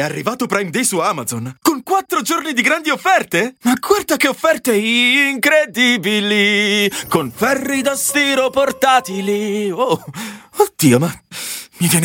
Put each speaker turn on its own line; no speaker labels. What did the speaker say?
arrivato Prime Day su Amazon, con 4 giorni di grandi offerte? Ma guarda che offerte incredibili, con ferri da stiro portatili. Oh, oddio, ma mi viene